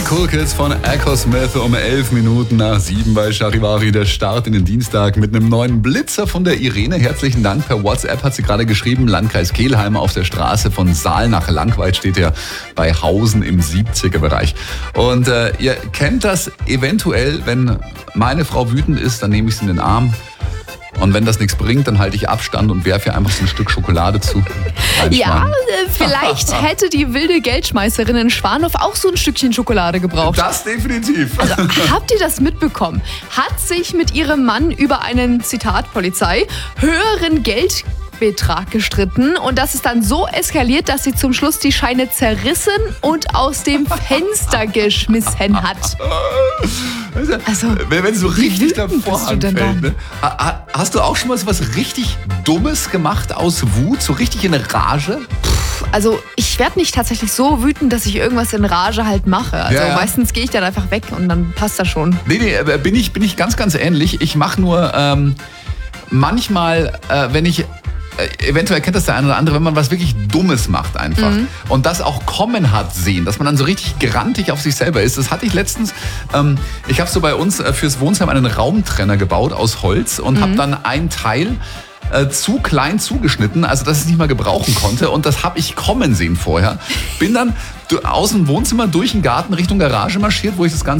Cool Kids von Echo Smith um 11 Minuten nach 7 bei Charivari. Der Start in den Dienstag mit einem neuen Blitzer von der Irene. Herzlichen Dank. Per WhatsApp hat sie gerade geschrieben, Landkreis Kelheim auf der Straße von Saal nach Langweid steht ja bei Hausen im 70er Bereich. Und ihr kennt das eventuell, wenn meine Frau wütend ist, dann nehme ich sie in den Arm. Und wenn das nichts bringt, dann halte ich Abstand und werfe ihr einfach so ein Stück Schokolade zu. Ja, vielleicht hätte die wilde Geldschmeißerin in Schwanhof auch so ein Stückchen Schokolade gebraucht. Das definitiv. Also, habt ihr das mitbekommen? Hat sich mit ihrem Mann über einen, Zitat Polizei, höheren Geldbetrag gestritten und das ist dann so eskaliert, dass sie zum Schluss die Scheine zerrissen und aus dem Fenster geschmissen hat. Also, wenn so richtig wütend davor bist du denn anfällt, ne? Hast du auch schon mal so was richtig Dummes gemacht aus Wut? So richtig in Rage? Also ich werde nicht tatsächlich so wütend, dass ich irgendwas in Rage halt mache. Also Ja. meistens gehe ich dann einfach weg und dann passt das schon. Nee, bin ich ganz, ganz ähnlich. Ich mache nur manchmal, wenn ich eventuell kennt das der eine oder andere, wenn man was wirklich Dummes macht einfach und das auch kommen hat sehen, dass man dann so richtig grantig auf sich selber ist. Das hatte ich letztens, ich habe so bei uns fürs Wohnzimmer einen Raumtrenner gebaut aus Holz und habe dann ein Teil zu klein zugeschnitten, also dass ich es nicht mal gebrauchen konnte und das habe ich kommen sehen vorher. Bin dann aus dem Wohnzimmer durch den Garten Richtung Garage marschiert, wo ich das Ganze